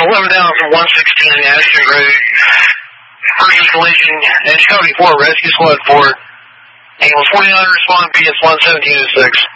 11 down from 116 Ashton Road. First collision and Chicago 4 Rescue Squad 4. Ambulance 49 respond BS 11706.